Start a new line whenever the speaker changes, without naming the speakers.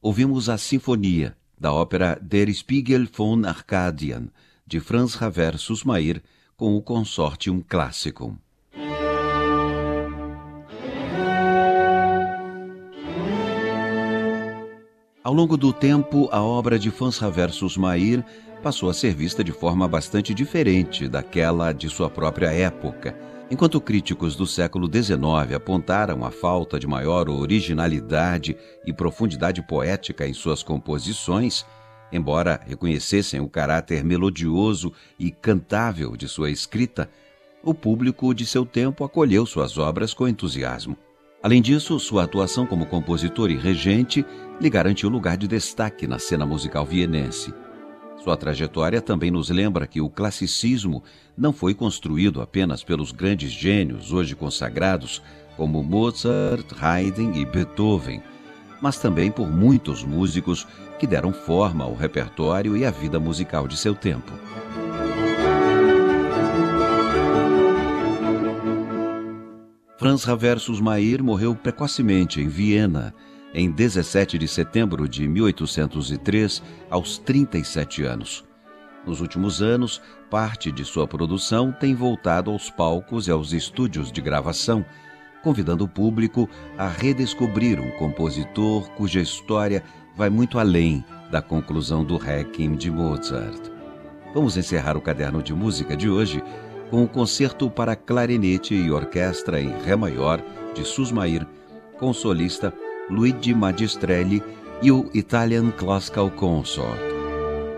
ouvimos a Sinfonia, da ópera Der Spiegel von Arkadien, de Franz Xaver Süssmayr, com o Consortium Classicum. Ao longo do tempo, a obra de Franz Xaver Süssmayr passou a ser vista de forma bastante diferente daquela de sua própria época. Enquanto críticos do século XIX apontaram a falta de maior originalidade e profundidade poética em suas composições, embora reconhecessem o caráter melodioso e cantável de sua escrita, o público de seu tempo acolheu suas obras com entusiasmo. Além disso, sua atuação como compositor e regente lhe garantiu lugar de destaque na cena musical vienense. Sua trajetória também nos lembra que o classicismo não foi construído apenas pelos grandes gênios hoje consagrados, como Mozart, Haydn e Beethoven, mas também por muitos músicos que deram forma ao repertório e à vida musical de seu tempo. Franz Xaver Süssmayr morreu precocemente em Viena, em 17 de setembro de 1803, aos 37 anos. Nos últimos anos, parte de sua produção tem voltado aos palcos e aos estúdios de gravação, convidando o público a redescobrir um compositor cuja história vai muito além da conclusão do Requiem de Mozart. Vamos encerrar o Caderno de Música de hoje com o concerto para clarinete e orquestra em Ré maior de Süssmayr, com o solista Luigi Magistrelli e o Italian Classical Consort.